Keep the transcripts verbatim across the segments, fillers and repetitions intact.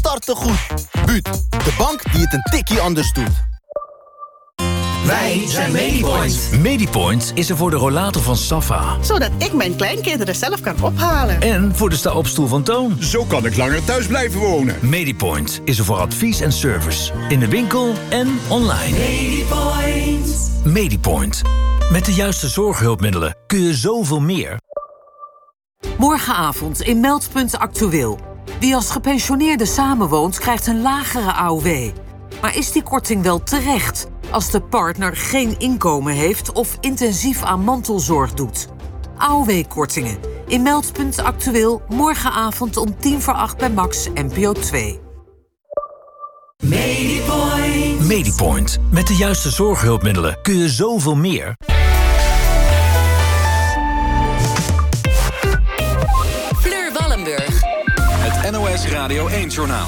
starten goed. Buut, de bank die het een tikkie anders doet. Wij zijn Medipoint. Medipoint is er voor de rollator van Safa. Zodat ik mijn kleinkinderen zelf kan ophalen. En voor de sta-opstoel van Toon. Zo kan ik langer thuis blijven wonen. Medipoint is er voor advies en service. In de winkel en online. Medipoint. Medipoint. Met de juiste zorghulpmiddelen kun je zoveel meer. Morgenavond in Meldpunt Actueel. Wie als gepensioneerde samenwoont, krijgt een lagere A O W. Maar is die korting wel terecht als de partner geen inkomen heeft of intensief aan mantelzorg doet? A O W-kortingen in Meldpunt Actueel morgenavond om tien voor acht bij Max N P O twee. Medipoint. Medipoint. Met de juiste zorghulpmiddelen kun je zoveel meer. Fleur Wallenburg. Het N O S Radio één-journaal.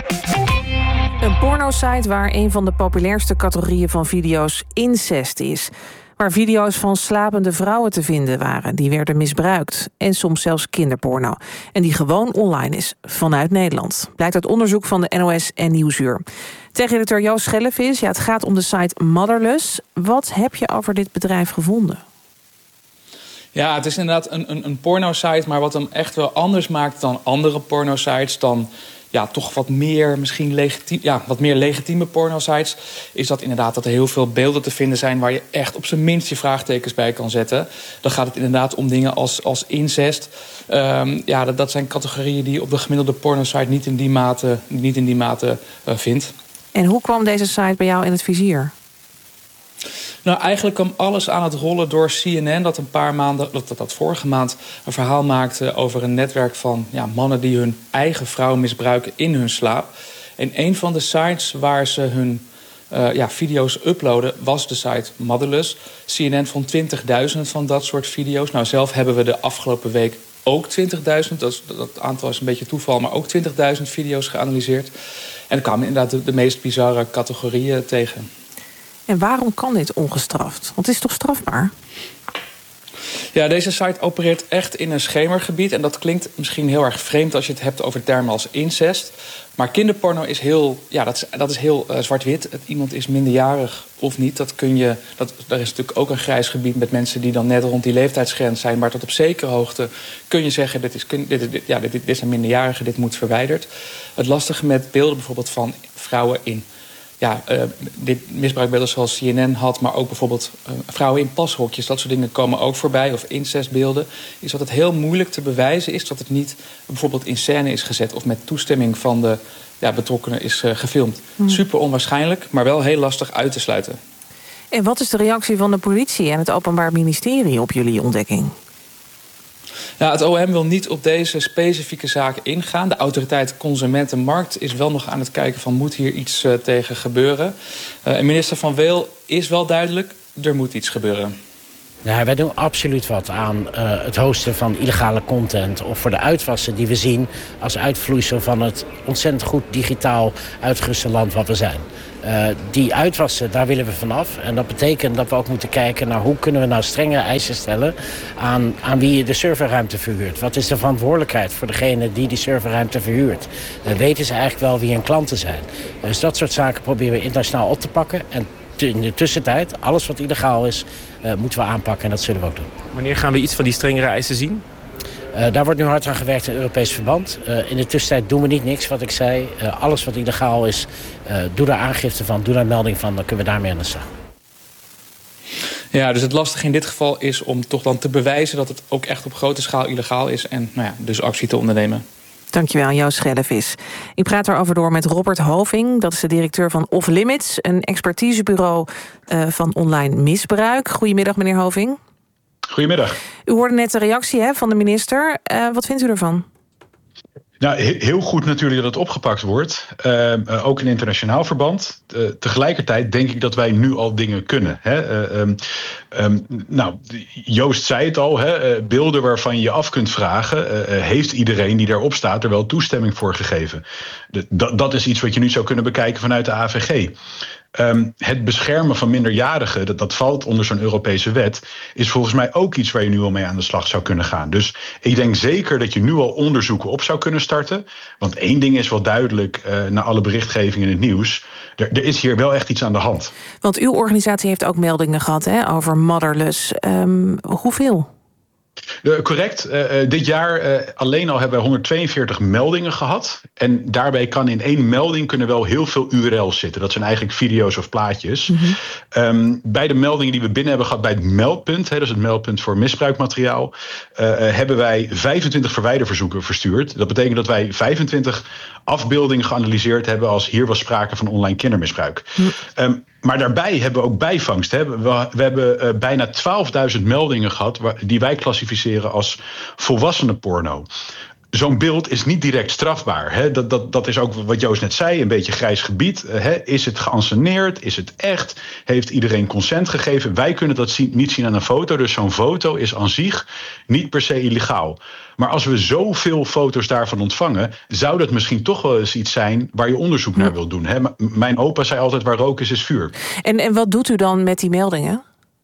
Een pornosite waar een van de populairste categorieën van video's incest is. Waar video's van slapende vrouwen te vinden waren. Die werden misbruikt. En soms zelfs kinderporno. En die gewoon online is. Vanuit Nederland. Blijkt uit onderzoek van de N O S en Nieuwsuur. Techredacteur Joost Schellevis. Ja, het gaat om de site Motherless. Wat heb je over dit bedrijf gevonden? Ja, het is inderdaad een, een, een porno-site, maar wat hem echt wel anders maakt dan andere porno-sites, dan ja, toch wat meer, misschien legitiem, ja, wat meer legitieme porno-sites, is dat inderdaad dat er heel veel beelden te vinden zijn waar je echt op zijn minst je vraagtekens bij kan zetten. Dan gaat het inderdaad om dingen als, als incest. Um, ja, dat, dat zijn categorieën die je op de gemiddelde porno-site niet in die mate, niet in die mate uh, vindt. En hoe kwam deze site bij jou in het vizier? Nou, eigenlijk kwam alles aan het rollen door C N N, dat een paar maanden, dat, dat vorige maand een verhaal maakte over een netwerk van ja, mannen die hun eigen vrouw misbruiken in hun slaap. En een van de sites waar ze hun uh, ja, video's uploaden was de site Motherless. C N N vond twintigduizend van dat soort video's. Nou, zelf hebben we de afgelopen week ook twintigduizend. Dat, dat aantal is een beetje toeval, maar ook twintigduizend video's geanalyseerd. En er kwamen inderdaad de, de meest bizarre categorieën tegen. En waarom kan dit ongestraft? Want het is toch strafbaar? Ja, deze site opereert echt in een schemergebied. En dat klinkt misschien heel erg vreemd als je het hebt over termen als incest. Maar kinderporno is heel, ja, dat is, dat is heel uh, zwart-wit. Iemand is minderjarig of niet. Dat kun je, dat, er is natuurlijk ook een grijs gebied met mensen die dan net rond die leeftijdsgrens zijn. Maar tot op zekere hoogte kun je zeggen, dit, is, dit, dit, ja, dit, dit zijn minderjarigen, dit moet verwijderd. Het lastige met beelden bijvoorbeeld van vrouwen in ja, uh, dit misbruikbeelden zoals C N N had, maar ook bijvoorbeeld uh, vrouwen in pashokjes, dat soort dingen komen ook voorbij, of incestbeelden, is dat het heel moeilijk te bewijzen is dat het niet bijvoorbeeld in scène is gezet of met toestemming van de ja, betrokkenen is uh, gefilmd. Hmm. Super onwaarschijnlijk, maar wel heel lastig uit te sluiten. En wat is de reactie van de politie en het Openbaar Ministerie op jullie ontdekking? Ja, het O M wil niet op deze specifieke zaken ingaan. De autoriteit Consumentenmarkt is wel nog aan het kijken van moet hier iets uh, tegen gebeuren. Uh, en minister Van Weel is wel duidelijk, er moet iets gebeuren. Ja, wij doen absoluut wat aan uh, het hosten van illegale content of voor de uitwassen die we zien als uitvloeisel van het ontzettend goed digitaal uitgeruste land wat we zijn. Uh, die uitwassen, daar willen we vanaf. En dat betekent dat we ook moeten kijken naar hoe kunnen we nou strenge eisen stellen aan, aan wie je de serverruimte verhuurt. Wat is de verantwoordelijkheid voor degene die die serverruimte verhuurt? Uh, weten ze eigenlijk wel wie hun klanten zijn? Dus dat soort zaken proberen we internationaal op te pakken. En in de tussentijd, alles wat illegaal is, uh, moeten we aanpakken en dat zullen we ook doen. Wanneer gaan we iets van die strengere eisen zien? Uh, daar wordt nu hard aan gewerkt in Europees verband. Uh, in de tussentijd doen we niet niks, wat ik zei. Uh, alles wat illegaal is, uh, doe daar aangifte van, doe daar melding van, dan kunnen we daarmee aan de slag. Ja, dus het lastige in dit geval is om toch dan te bewijzen dat het ook echt op grote schaal illegaal is en nou ja, dus actie te ondernemen. Dankjewel, Joost Schellevis. Ik praat erover door met Robert Hoving. Dat is de directeur van Off Limits, een expertisebureau uh, van online misbruik. Goedemiddag, meneer Hoving. Goedemiddag. U hoorde net de reactie hè, van de minister. Uh, wat vindt u ervan? Nou, heel goed natuurlijk dat het opgepakt wordt. Uh, uh, ook in internationaal verband. Uh, tegelijkertijd denk ik dat wij nu al dingen kunnen. Hè? Uh, um, um, nou, Joost zei het al. Hè? Uh, beelden waarvan je af kunt vragen. Uh, uh, heeft iedereen die daarop staat er wel toestemming voor gegeven? De, dat, dat is iets wat je nu zou kunnen bekijken vanuit de A V G. Um, het beschermen van minderjarigen, dat, dat valt onder zo'n Europese wet, is volgens mij ook iets waar je nu al mee aan de slag zou kunnen gaan. Dus ik denk zeker dat je nu al onderzoeken op zou kunnen starten. Want één ding is wel duidelijk, uh, na alle berichtgeving in het nieuws, er, er is hier wel echt iets aan de hand. Want uw organisatie heeft ook meldingen gehad, hè, over motherless. Um, hoeveel? Uh, correct. Uh, dit jaar uh, alleen al hebben we honderdtweeënveertig meldingen gehad. En daarbij kan in één melding kunnen wel heel veel U R L's zitten. Dat zijn eigenlijk video's of plaatjes. Mm-hmm. Um, bij de meldingen die we binnen hebben gehad bij het meldpunt, hè, dat is het meldpunt voor misbruikmateriaal, uh, uh, hebben wij vijfentwintig verwijderverzoeken verstuurd. Dat betekent dat wij vijfentwintig afbeeldingen geanalyseerd hebben als hier was sprake van online kindermisbruik. Mm. Um, Maar daarbij hebben we ook bijvangst. Hè. We, we hebben uh, bijna twaalfduizend meldingen gehad waar, die wij klassificeren als volwassenenporno. Zo'n beeld is niet direct strafbaar. Hè. Dat, dat, dat is ook wat Joost net zei, een beetje grijs gebied. Uh, hè. Is het geanceneerd? Is het echt? Heeft iedereen consent gegeven? Wij kunnen dat zien, niet zien aan een foto. Dus zo'n foto is aan zich niet per se illegaal. Maar als we zoveel foto's daarvan ontvangen, zou dat misschien toch wel eens iets zijn waar je onderzoek naar wilt doen. Hè? M- mijn opa zei altijd, waar rook is, is vuur. En, en wat doet u dan met die meldingen?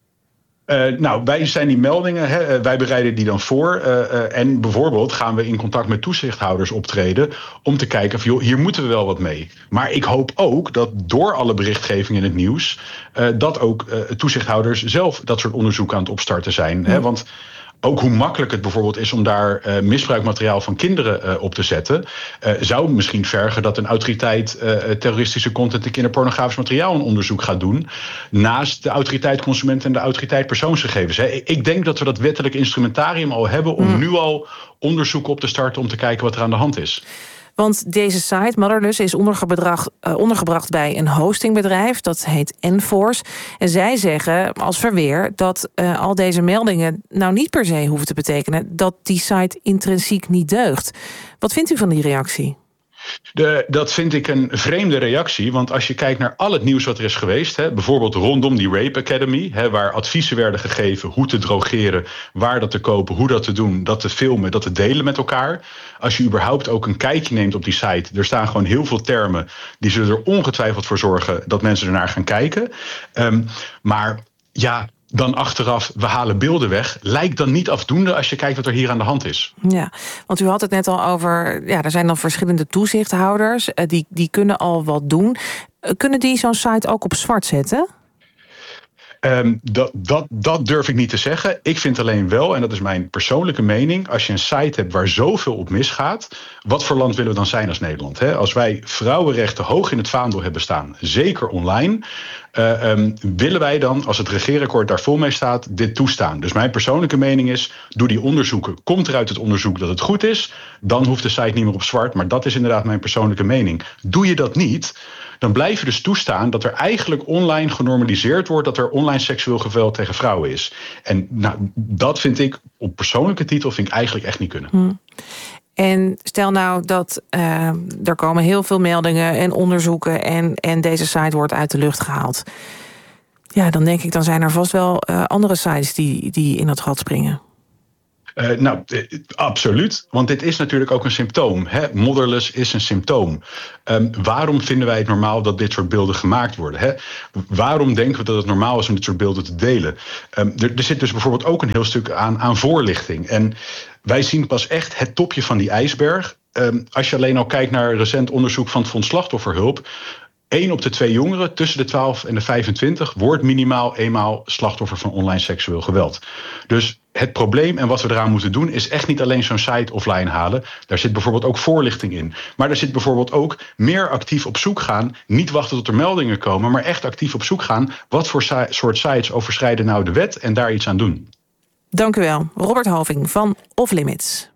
Uh, nou, wij zijn die meldingen, hè, wij bereiden die dan voor. Uh, uh, en bijvoorbeeld gaan we in contact met toezichthouders optreden om te kijken of, joh, hier moeten we wel wat mee. Maar ik hoop ook dat door alle berichtgeving in het nieuws, uh, dat ook uh, toezichthouders zelf dat soort onderzoek aan het opstarten zijn. Mm. Hè, want ook hoe makkelijk het bijvoorbeeld is om daar uh, misbruikmateriaal van kinderen uh, op te zetten, uh, zou misschien vergen dat een autoriteit uh, terroristische content en kinderpornografisch materiaal een onderzoek gaat doen, naast de autoriteit consument en de autoriteit persoonsgegevens. Hè. Ik denk dat we dat wettelijk instrumentarium al hebben om mm. nu al onderzoek op te starten om te kijken wat er aan de hand is. Want deze site, Motherless, is ondergebracht, uh, ondergebracht bij een hostingbedrijf. Dat heet Enforce. En zij zeggen als verweer dat uh, al deze meldingen nou niet per se hoeven te betekenen dat die site intrinsiek niet deugt. Wat vindt u van die reactie? De, dat vind ik een vreemde reactie, want als je kijkt naar al het nieuws wat er is geweest, hè, bijvoorbeeld rondom die Rape Academy, hè, waar adviezen werden gegeven hoe te drogeren, waar dat te kopen, hoe dat te doen, dat te filmen, dat te delen met elkaar. Als je überhaupt ook een kijkje neemt op die site, er staan gewoon heel veel termen die zullen er ongetwijfeld voor zorgen dat mensen ernaar gaan kijken. Um, maar ja, dan achteraf, we halen beelden weg, lijkt dan niet afdoende als je kijkt wat er hier aan de hand is. Ja, want u had het net al over, ja, er zijn dan verschillende toezichthouders, die, die kunnen al wat doen. Kunnen die zo'n site ook op zwart zetten? Um, dat, dat, dat durf ik niet te zeggen. Ik vind alleen wel, en dat is mijn persoonlijke mening, als je een site hebt waar zoveel op misgaat, wat voor land willen we dan zijn als Nederland? Hè? Als wij vrouwenrechten hoog in het vaandel hebben staan, zeker online, uh, um, willen wij dan, als het regeerakkoord daar vol mee staat, dit toestaan? Dus mijn persoonlijke mening is, doe die onderzoeken. Komt er uit het onderzoek dat het goed is, dan hoeft de site niet meer op zwart. Maar dat is inderdaad mijn persoonlijke mening. Doe je dat niet, dan blijf je dus toestaan dat er eigenlijk online genormaliseerd wordt dat er online seksueel geweld tegen vrouwen is. En nou, dat vind ik op persoonlijke titel vind ik eigenlijk echt niet kunnen. Hmm. En stel nou dat uh, er komen heel veel meldingen en onderzoeken en, en deze site wordt uit de lucht gehaald. Ja, dan denk ik, dan zijn er vast wel uh, andere sites die, die in dat gat springen. Uh, nou, uh, absoluut. Want dit is natuurlijk ook een symptoom. Hè? Motherless is een symptoom. Um, waarom vinden wij het normaal dat dit soort beelden gemaakt worden? Hè? Waarom denken we dat het normaal is om dit soort beelden te delen? Um, er, er zit dus bijvoorbeeld ook een heel stuk aan, aan voorlichting. En wij zien pas echt het topje van die ijsberg. Um, als je alleen al kijkt naar recent onderzoek van het Fonds Slachtofferhulp, één op de twee jongeren tussen de twaalf en de vijfentwintig wordt minimaal eenmaal slachtoffer van online seksueel geweld. Dus het probleem en wat we eraan moeten doen is echt niet alleen zo'n site offline halen. Daar zit bijvoorbeeld ook voorlichting in. Maar er zit bijvoorbeeld ook meer actief op zoek gaan. Niet wachten tot er meldingen komen, maar echt actief op zoek gaan. Wat voor si- soort sites overschrijden nou de wet en daar iets aan doen. Dank u wel, Robert Hoving van Off Limits.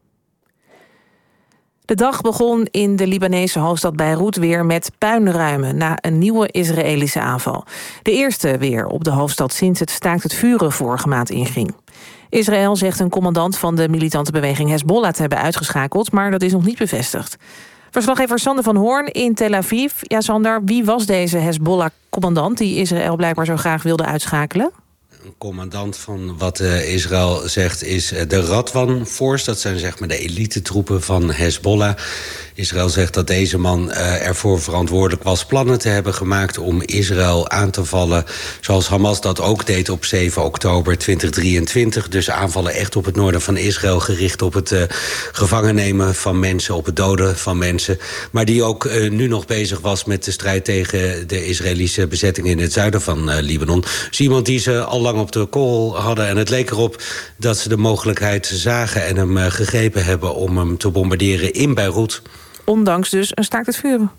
De dag begon in de Libanese hoofdstad Beirut weer met puinruimen na een nieuwe Israëlische aanval. De eerste weer op de hoofdstad sinds het staakt het vuren vorige maand inging. Israël zegt een commandant van de militante beweging Hezbollah te hebben uitgeschakeld, maar dat is nog niet bevestigd. Verslaggever Sander van Hoorn in Tel Aviv. Ja, Sander, wie was deze Hezbollah-commandant die Israël blijkbaar zo graag wilde uitschakelen? commandant van wat uh, Israël zegt is uh, de Radwan Force. Dat zijn zeg maar de elite-troepen van Hezbollah. Israël zegt dat deze man uh, ervoor verantwoordelijk was plannen te hebben gemaakt om Israël aan te vallen, zoals Hamas dat ook deed op zeven oktober tweeduizend drieëntwintig. Dus aanvallen echt op het noorden van Israël, gericht op het uh, gevangen nemen van mensen, op het doden van mensen. Maar die ook uh, nu nog bezig was met de strijd tegen de Israëlische bezetting in het zuiden van uh, Libanon. Dus iemand die ze al lang op de korrel hadden. En het leek erop dat ze de mogelijkheid zagen en hem uh, gegrepen hebben om hem te bombarderen in Beirut. Ondanks dus een staakt het vuren.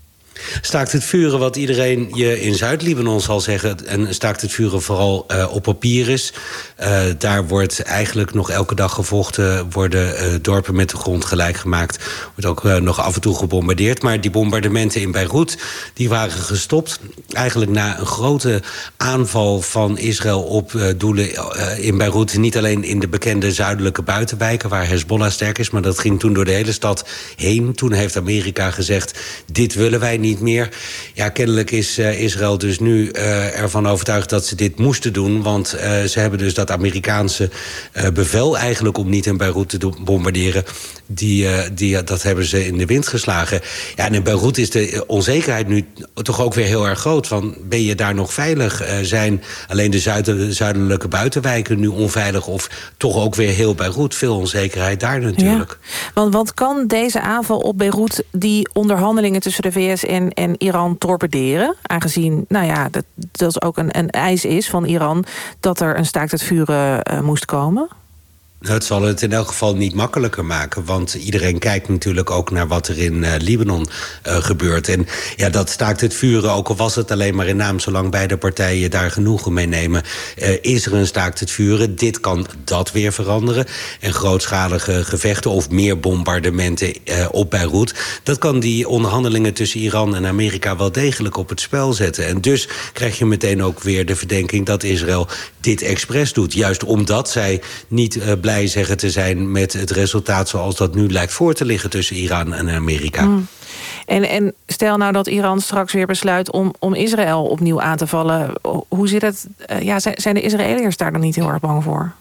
Staakt het vuren, wat iedereen je in Zuid-Libanon zal zeggen, en staakt het vuren vooral uh, op papier is. Uh, daar wordt eigenlijk nog elke dag gevochten, worden uh, dorpen met de grond gelijk gemaakt. Wordt ook uh, nog af en toe gebombardeerd. Maar die bombardementen in Beirut, die waren gestopt. Eigenlijk na een grote aanval van Israël op uh, doelen uh, in Beirut. Niet alleen in de bekende zuidelijke buitenwijken, waar Hezbollah sterk is, maar dat ging toen door de hele stad heen. Toen heeft Amerika gezegd, dit willen wij niet meer. Ja, kennelijk is uh, Israël dus nu uh, ervan overtuigd dat ze dit moesten doen, want uh, ze hebben dus dat Amerikaanse uh, bevel eigenlijk om niet in Beirut te do- bombarderen, die, uh, die, dat hebben ze in de wind geslagen. Ja, en in Beirut is de onzekerheid nu toch ook weer heel erg groot. Van, ben je daar nog veilig? Uh, zijn alleen de zuid- zuidelijke buitenwijken nu onveilig, of toch ook weer heel Beirut? Veel onzekerheid daar natuurlijk. Ja. Want, want kan deze aanval op Beirut die onderhandelingen tussen de V S en, en Iran torpederen? Aangezien, nou ja, dat, dat ook een, een eis is van Iran dat er een staakt het vuren uh, moest komen? Het zal het in elk geval niet makkelijker maken, want iedereen kijkt natuurlijk ook naar wat er in uh, Libanon uh, gebeurt. En ja, dat staakt het vuren, ook al was het alleen maar in naam, zolang beide partijen daar genoegen mee nemen, uh, is er een staakt het vuren. Dit kan dat weer veranderen. En grootschalige gevechten of meer bombardementen uh, op Beirut, dat kan die onderhandelingen tussen Iran en Amerika wel degelijk op het spel zetten. En dus krijg je meteen ook weer de verdenking dat Israël dit expres doet. Juist omdat zij niet uh, blij zeggen te zijn met het resultaat zoals dat nu lijkt voor te liggen tussen Iran en Amerika. Mm. En, en stel nou dat Iran straks weer besluit om, om Israël opnieuw aan te vallen. Hoe zit het? Uh, ja, zijn de Israëliërs daar dan niet heel erg bang voor?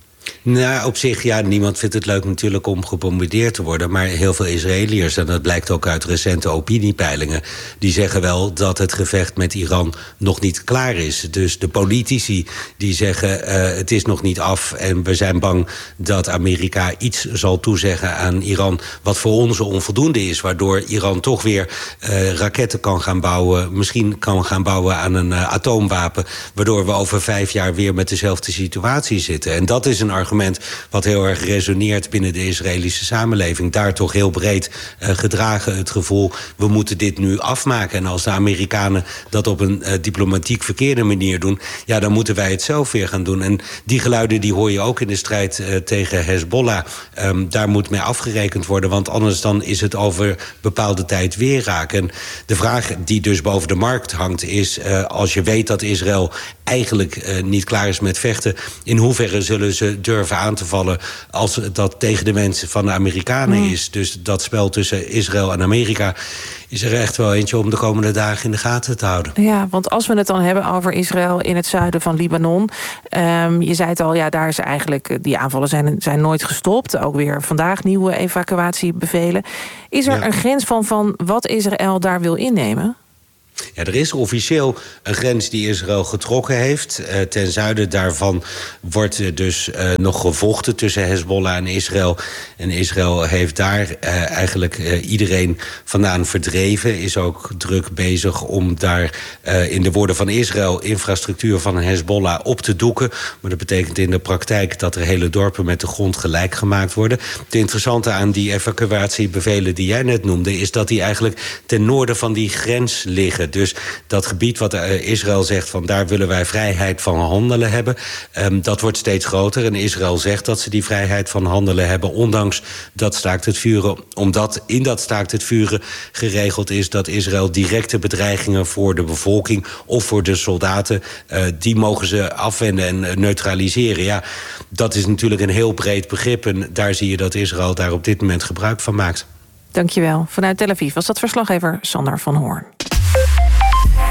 Nou, op zich, ja, niemand vindt het leuk natuurlijk om gebombardeerd te worden, maar heel veel Israëliërs, en dat blijkt ook uit recente opiniepeilingen, die zeggen wel dat het gevecht met Iran nog niet klaar is. Dus de politici die zeggen uh, het is nog niet af en we zijn bang dat Amerika iets zal toezeggen aan Iran wat voor ons onvoldoende is, waardoor Iran toch weer uh, raketten kan gaan bouwen, misschien kan gaan bouwen aan een uh, atoomwapen, waardoor we over vijf jaar weer met dezelfde situatie zitten. En dat is een argument wat heel erg resoneert binnen de Israëlische samenleving. Daar toch heel breed uh, gedragen het gevoel, we moeten dit nu afmaken. En als de Amerikanen dat op een uh, diplomatiek verkeerde manier doen, ja, dan moeten wij het zelf weer gaan doen. En die geluiden die hoor je ook in de strijd uh, tegen Hezbollah. Um, daar moet mee afgerekend worden, want anders dan is het over bepaalde tijd weer raak. En de vraag die dus boven de markt hangt is, uh, als je weet dat Israël eigenlijk uh, niet klaar is met vechten, in hoeverre zullen ze durven aan te vallen als dat tegen de mensen van de Amerikanen mm. is. Dus dat spel tussen Israël en Amerika is er echt wel eentje om de komende dagen in de gaten te houden. Ja, want als we het dan hebben over Israël in het zuiden van Libanon, Um, je zei het al, ja, daar is eigenlijk, die aanvallen zijn, zijn nooit gestopt. Ook weer vandaag nieuwe evacuatiebevelen. Is er ja. een grens van, van wat Israël daar wil innemen? Ja, er is officieel een grens die Israël getrokken heeft. Uh, ten zuiden daarvan wordt er dus uh, nog gevochten tussen Hezbollah en Israël. En Israël heeft daar uh, eigenlijk uh, iedereen vandaan verdreven. Is ook druk bezig om daar uh, in de woorden van Israël infrastructuur van Hezbollah op te doeken. Maar dat betekent in de praktijk dat er hele dorpen met de grond gelijk gemaakt worden. Het interessante aan die evacuatiebevelen die jij net noemde is dat die eigenlijk ten noorden van die grens liggen. Dus dat gebied wat Israël zegt van daar willen wij vrijheid van handelen hebben, um, dat wordt steeds groter. En Israël zegt dat ze die vrijheid van handelen hebben, ondanks dat staakt het vuren. Omdat in dat staakt het vuren geregeld is dat Israël directe bedreigingen voor de bevolking of voor de soldaten, uh, die mogen ze afwenden en neutraliseren. Ja, dat is natuurlijk een heel breed begrip en daar zie je dat Israël daar op dit moment gebruik van maakt. Dankjewel. Vanuit Tel Aviv was dat verslaggever Sander van Hoorn.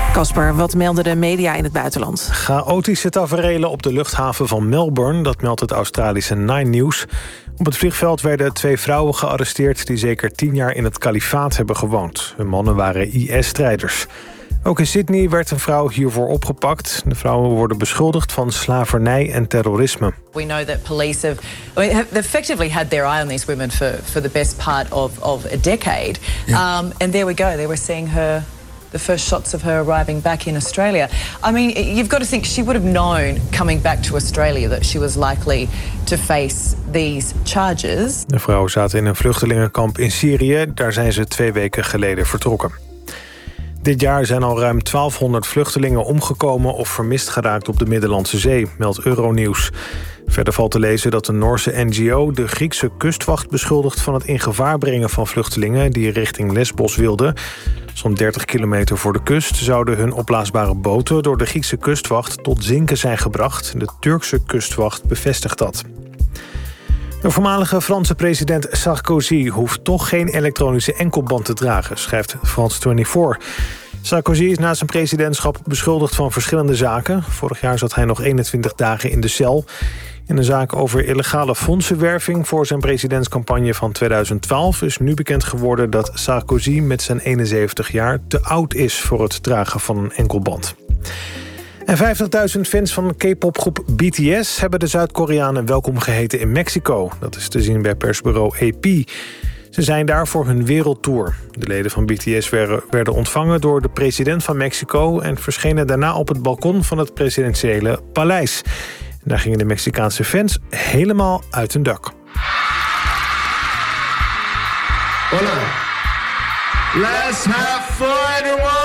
Kasper, wat melden de media in het buitenland? Chaotische taferelen op de luchthaven van Melbourne, dat meldt het Australische Nine News. Op het vliegveld werden twee vrouwen gearresteerd die zeker tien jaar in het kalifaat hebben gewoond. Hun mannen waren I S-strijders. Ook in Sydney werd een vrouw hiervoor opgepakt. De vrouwen worden beschuldigd van slavernij en terrorisme. We know that police have, have effectively had their eye on these women for, for the best part of, of a decade. Yeah. Um, and there we go. They were seeing her, the first shots of her arriving back in Australia. I mean, you've got to think she would have known coming back to Australia that she was likely to face these charges. De vrouwen zaten in een vluchtelingenkamp in Syrië. Daar zijn ze twee weken geleden vertrokken. Dit jaar zijn al ruim twaalfhonderd vluchtelingen omgekomen of vermist geraakt op de Middellandse Zee, meldt Euronews. Verder valt te lezen dat een Noorse N G O de Griekse kustwacht beschuldigt van het in gevaar brengen van vluchtelingen die richting Lesbos wilden. Zo'n dertig kilometer voor de kust zouden hun opblaasbare boten door de Griekse kustwacht tot zinken zijn gebracht. De Turkse kustwacht bevestigt dat. De voormalige Franse president Sarkozy hoeft toch geen elektronische enkelband te dragen, schrijft France vierentwintig. Sarkozy is na zijn presidentschap beschuldigd van verschillende zaken. Vorig jaar zat hij nog eenentwintig dagen in de cel. In een zaak over illegale fondsenwerving voor zijn presidentscampagne van tweeduizend twaalf... is nu bekend geworden dat Sarkozy met zijn eenenzeventig jaar te oud is voor het dragen van een enkelband. En vijftigduizend fans van K-popgroep B T S hebben de Zuid-Koreanen welkom geheten in Mexico. Dat is te zien bij persbureau A P. Ze zijn daar voor hun wereldtour. De leden van B T S werden, werden ontvangen door de president van Mexico en verschenen daarna op het balkon van het presidentiële paleis. En daar gingen de Mexicaanse fans helemaal uit hun dak. Hola. Let's have fun,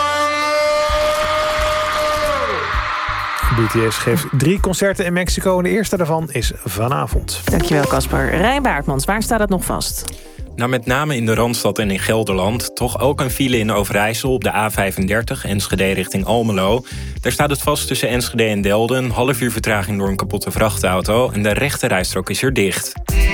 B T S geeft drie concerten in Mexico en de eerste daarvan is vanavond. Dankjewel, Kasper. Rijn Baartmans, waar staat het nog vast? Nou, met name in de Randstad en in Gelderland. Toch ook een file in Overijssel op de A vijfendertig, Enschede richting Almelo. Daar staat het vast tussen Enschede en Delden. Een half uur vertraging door een kapotte vrachtauto. En de rechte rijstrook is er dicht.